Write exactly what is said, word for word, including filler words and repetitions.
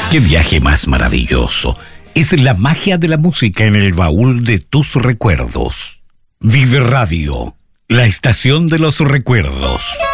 ¡Qué viaje más maravilloso! Es la magia de la música en el baúl de tus recuerdos. Vive Radio, la estación de los recuerdos.